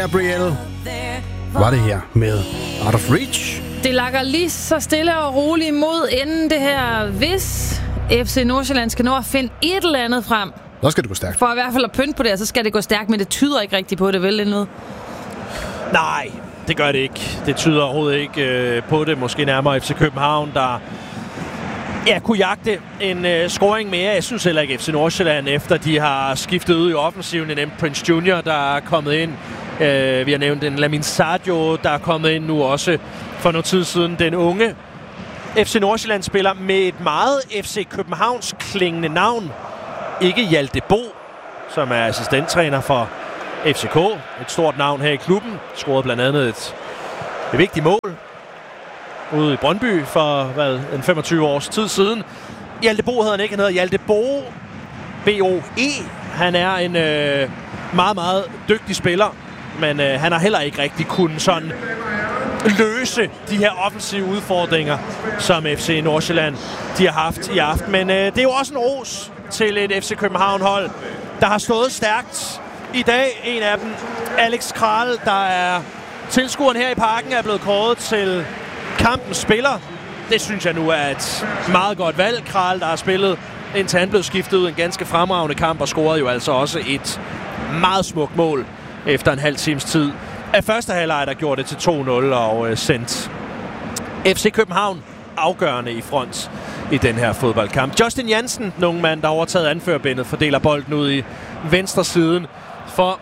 Gabrielle var det her med Out of Reach. Det lakker lige så stille og roligt mod enden det her. Hvis FC Nordsjælland skal nå at finde et eller andet frem, så skal det gå stærkt. For i hvert fald at pynte på det, så skal det gå stærkt, men det tyder ikke rigtigt på det, vel endnu? Nej, det gør det ikke. Det tyder overhovedet ikke på det. Måske nærmere FC København, der kunne jagte en scoring mere. Jeg synes heller ikke FC Nordsjælland, efter de har skiftet ud i offensiven. Jeg nævnte Prince Junior, der er kommet ind. Vi har nævnt en Lamin Sadio, der er kommet ind nu også for noget tid siden. Den unge FC Nordsjælland spiller med et meget FC Københavns klingende navn. Ikke Hjalte Bo, som er assistenttræner for FCK. Et stort navn her i klubben. Scorede blandt andet et vigtigt mål ude i Brøndby for en 25 års tid siden. Hjalte Bo hedder han ikke. Han hedder Hjalte Bo. B-O-E. Han er en meget, meget dygtig spiller. Men han har heller ikke rigtig kunnet sådan løse de her offensive udfordringer, som FC Nordsjælland de har haft i aften. Men det er jo også en ros til et FC København-hold, der har stået stærkt i dag. En af dem, Alex Kral, der er tilskueren her i parken, er blevet kåret til kampens spiller. Det synes jeg nu er et meget godt valg. Kral, der har spillet indtil han blev skiftet ud en ganske fremragende kamp, og scorede jo altså også et meget smukt mål efter en halv times tid af første halvleg, der gjorde det til 2-0 og sendt FC København afgørende i front i den her fodboldkamp. Justin Jansen, den unge mand, der har overtaget anførerbindet, fordeler bolden ud i venstre siden for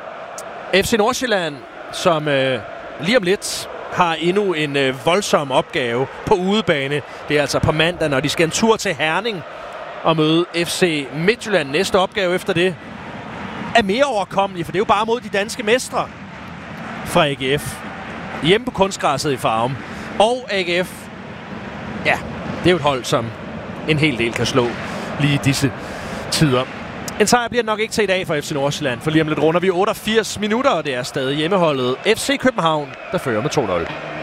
FC Nordsjælland, som lige om lidt har endnu en voldsom opgave på udebane. Det er altså på mandag, når de skal en tur til Herning og møde FC Midtjylland. Næste opgave efter det er mere overkommelig, for det er jo bare mod de danske mestre fra AGF. Hjemme på kunstgræsset i Farum. Og AGF, ja, det er jo et hold, som en hel del kan slå lige i disse tider. En sejr bliver nok ikke til i dag for FC Nordsjælland, for lige om lidt runder vi 88 minutter, og det er stadig hjemmeholdet FC København, der fører med 2-0.